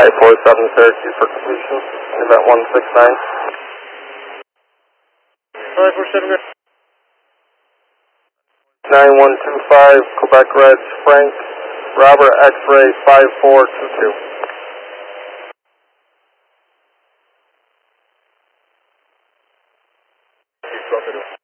547 Syracuse for completion. Event 169. 547. 9125 Quebec Reds Frank Robert X-ray 5422.